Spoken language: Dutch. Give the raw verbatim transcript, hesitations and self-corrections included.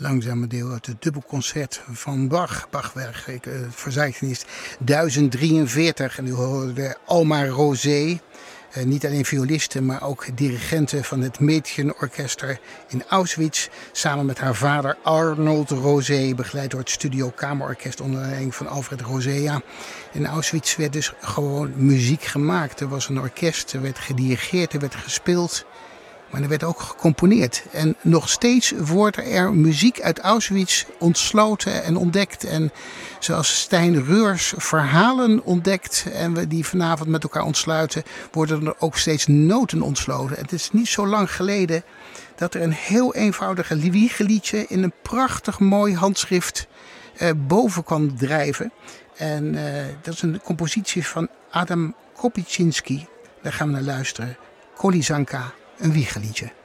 langzame deel uit het dubbelconcert van Bach. Bachwerk, het verzeichnis duizend drieënveertig. En u hoorde Alma Rosé. Uh, niet alleen violisten, maar ook dirigenten van het Mädchenorchester in Auschwitz. Samen met haar vader Arnold Rosé, begeleid door het Studio Kamerorkest onder leiding van Alfred Rosea. In Auschwitz werd dus gewoon muziek gemaakt. Er was een orkest, er werd gedirigeerd, er werd gespeeld. Maar er werd ook gecomponeerd. En nog steeds wordt er muziek uit Auschwitz ontsloten en ontdekt. En zoals Stijn Reurs verhalen ontdekt en we die vanavond met elkaar ontsluiten, worden er ook steeds noten ontsloten. Het is niet zo lang geleden dat er een heel eenvoudige wiegeliedje in een prachtig mooi handschrift eh, boven kwam drijven. En eh, dat is een compositie van Adam Kopyczynski. Daar gaan we naar luisteren. Kolysanka. Een wiegeliedje.